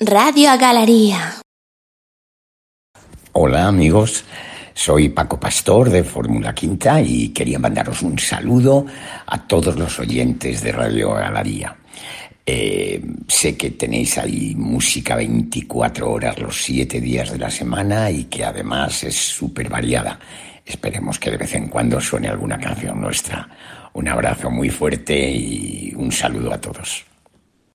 Radio Galería. Hola amigos, soy Paco Pastor de Fórmula Quinta y quería mandaros un saludo a todos los oyentes de Radio Galería. Sé que tenéis ahí música 24 horas los 7 días de la semana y que además es súper variada. Esperemos que de vez en cuando suene alguna canción nuestra. Un abrazo muy fuerte y un saludo a todos.